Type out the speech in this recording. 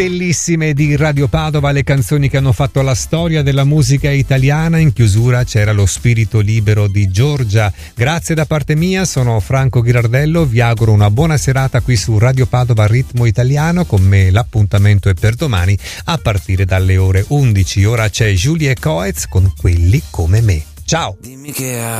Bellissime di Radio Padova, le canzoni che hanno fatto la storia della musica italiana. In chiusura c'era Lo spirito libero di Giorgia. Grazie da parte mia, sono Franco Ghirardello, vi auguro una buona serata qui su Radio Padova Ritmo Italiano. Con me l'appuntamento è per domani a partire dalle ore 11. Ora c'è Julie Coez con Quelli come me. Ciao! Dimmi che